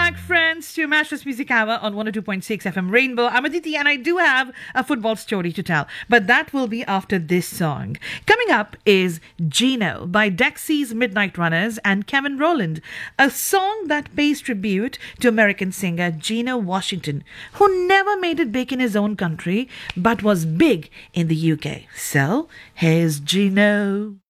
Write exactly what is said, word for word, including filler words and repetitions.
back, friends, to Matchless Music Hour on one oh two point six F M Rainbow. I'm Aditi, and I do have a football story to tell, but that will be after this song. Coming up is Gino by Dexys Midnight Runners and Kevin Rowland, a song that pays tribute to American singer Gino Washington, who never made it big in his own country, but was big in the U K. So, here's Gino.